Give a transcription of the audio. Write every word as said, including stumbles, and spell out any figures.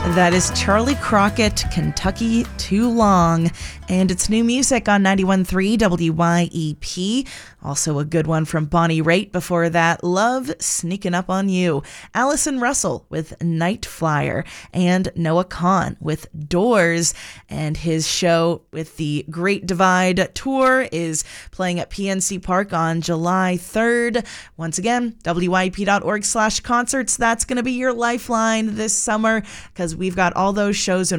That is Charlie Crockett, Kentucky Too Long. And it's new music on ninety-one point three W Y E P. Also a good one from Bonnie Raitt before that. Love Sneaking Up on You. Allison Russell with Night Flyer. And Noah Kahan with Doors. And his show with the Great Divide Tour is playing at P N C Park on July third. Once again, W Y E P dot org slash concerts. That's going to be your lifeline this summer because we've got all those shows in